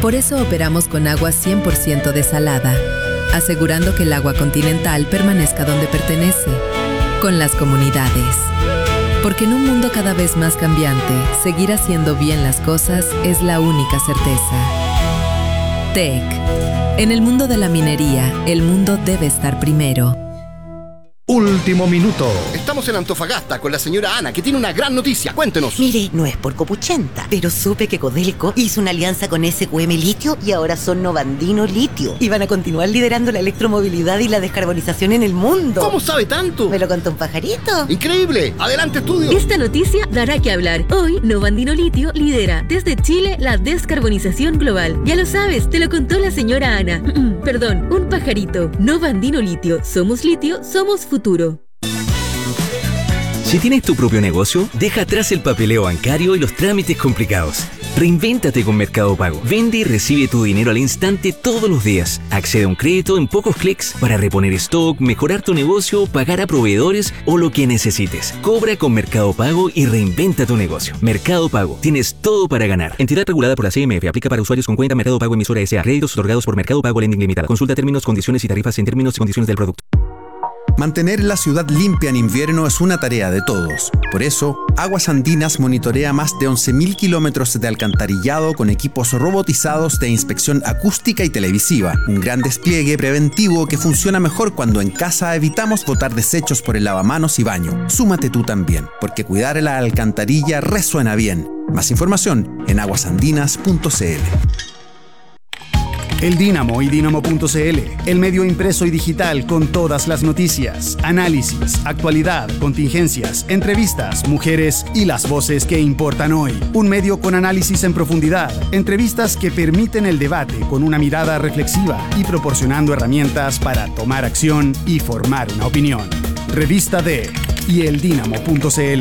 Por eso operamos con agua 100% desalada, asegurando que el agua continental permanezca donde pertenece, con las comunidades. Porque en un mundo cada vez más cambiante, seguir haciendo bien las cosas es la única certeza. TEC. En el mundo de la minería, el mundo debe estar primero. Último minuto. Estamos en Antofagasta con la señora Ana, que tiene una gran noticia. Cuéntenos. Mire, no es por copuchenta, pero supe que Codelco hizo una alianza con SQM Litio y ahora son Novandino Litio. Y van a continuar liderando la electromovilidad y la descarbonización en el mundo. ¿Cómo sabe tanto? ¿Me lo contó un pajarito? ¡Increíble! ¡Adelante, estudio! Esta noticia dará que hablar. Hoy, Novandino Litio lidera desde Chile la descarbonización global. Ya lo sabes, te lo contó la señora Ana. Perdón, un pajarito. Novandino Litio. Somos litio, somos futuro. Si tienes tu propio negocio, deja atrás el papeleo bancario y los trámites complicados. Reinvéntate con Mercado Pago. Vende y recibe tu dinero al instante todos los días. Accede a un crédito en pocos clics para reponer stock, mejorar tu negocio, pagar a proveedores o lo que necesites. Cobra con Mercado Pago y reinventa tu negocio. Mercado Pago. Tienes todo para ganar. Entidad regulada por la CMF. Aplica para usuarios con cuenta Mercado Pago emisora S.A. Créditos otorgados por Mercado Pago Lending Limitada. Consulta términos, condiciones y tarifas en términos y condiciones del producto. Mantener la ciudad limpia en invierno es una tarea de todos. Por eso, Aguas Andinas monitorea más de 11.000 kilómetros de alcantarillado con equipos robotizados de inspección acústica y televisiva. Un gran despliegue preventivo que funciona mejor cuando en casa evitamos botar desechos por el lavamanos y baño. Súmate tú también, porque cuidar la alcantarilla resuena bien. Más información en aguasandinas.cl. El Dínamo y Dínamo.cl, el medio impreso y digital con todas las noticias, análisis, actualidad, contingencias, entrevistas, mujeres y las voces que importan hoy. Un medio con análisis en profundidad, entrevistas que permiten el debate con una mirada reflexiva y proporcionando herramientas para tomar acción y formar una opinión. Revista D y eldínamo.cl.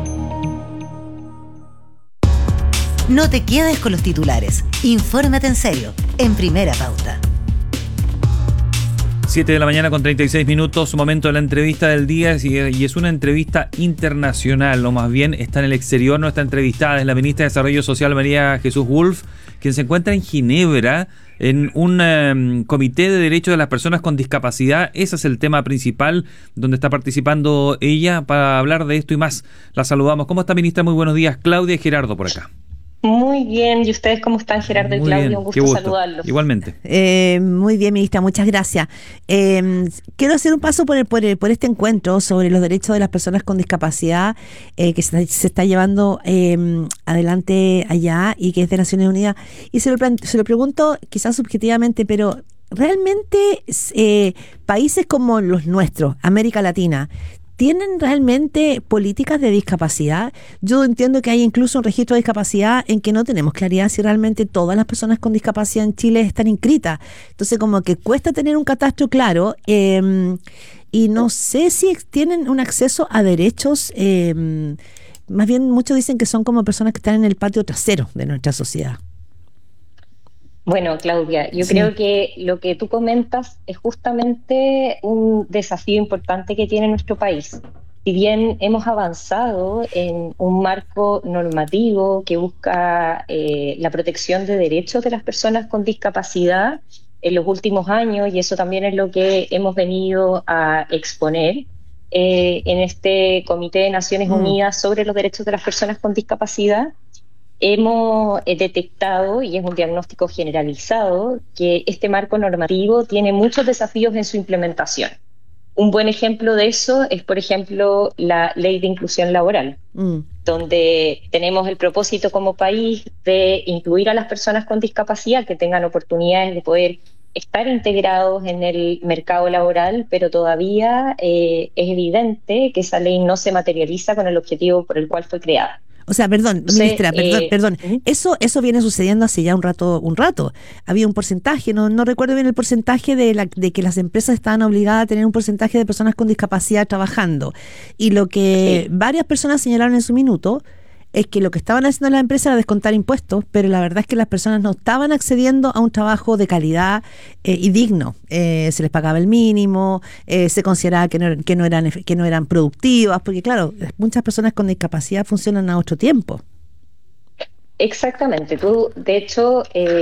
No te quedes con los titulares. Infórmate en serio, en Primera Pauta. 7 de la mañana con 36 minutos, momento de la entrevista del día y es una entrevista internacional, o más bien está en el exterior. Nuestra entrevistada es la ministra de Desarrollo Social, María Jesús Wolf, quien se encuentra en Ginebra en un comité de derechos de las personas con discapacidad. Ese es el tema principal donde está participando ella para hablar de esto y más. La saludamos. ¿Cómo está, ministra? Muy buenos días. Claudia y Gerardo por acá. Muy bien, ¿y ustedes cómo están, Gerardo y Claudia? Bien. Un gusto saludarlos. Igualmente. Muy bien, ministra, muchas gracias. Quiero hacer un paso por este encuentro sobre los derechos de las personas con discapacidad que se está llevando adelante allá y que es de Naciones Unidas. Y se lo pregunto quizás subjetivamente, pero ¿realmente países como los nuestros, América Latina, ¿tienen realmente políticas de discapacidad? Yo entiendo que hay incluso un registro de discapacidad en que no tenemos claridad si realmente todas las personas con discapacidad en Chile están inscritas. Entonces, como que cuesta tener un catastro claro y no sé si tienen un acceso a derechos. Más bien, muchos dicen que son como personas que están en el patio trasero de nuestra sociedad. Bueno, Claudia, yo creo que lo que tú comentas es justamente un desafío importante que tiene nuestro país. Si bien hemos avanzado en un marco normativo que busca la protección de derechos de las personas con discapacidad en los últimos años, y eso también es lo que hemos venido a exponer en este Comité de Naciones Unidas sobre los derechos de las personas con discapacidad, hemos detectado, y es un diagnóstico generalizado, que este marco normativo tiene muchos desafíos en su implementación. Un buen ejemplo de eso es, por ejemplo, la Ley de Inclusión Laboral, donde tenemos el propósito como país de incluir a las personas con discapacidad que tengan oportunidades de poder estar integrados en el mercado laboral, pero todavía es evidente que esa ley no se materializa con el objetivo por el cual fue creada. O sea, perdón, ministra, perdón. Eso viene sucediendo hace ya un rato. Había un porcentaje, no recuerdo bien el porcentaje de que las empresas estaban obligadas a tener un porcentaje de personas con discapacidad trabajando. Y lo que varias personas señalaron en su minuto es que lo que estaban haciendo las empresas era descontar impuestos, pero la verdad es que las personas no estaban accediendo a un trabajo de calidad y digno. Se les pagaba el mínimo, se consideraba que no eran productivas, porque claro, muchas personas con discapacidad funcionan a otro tiempo. Exactamente. Tú, de hecho,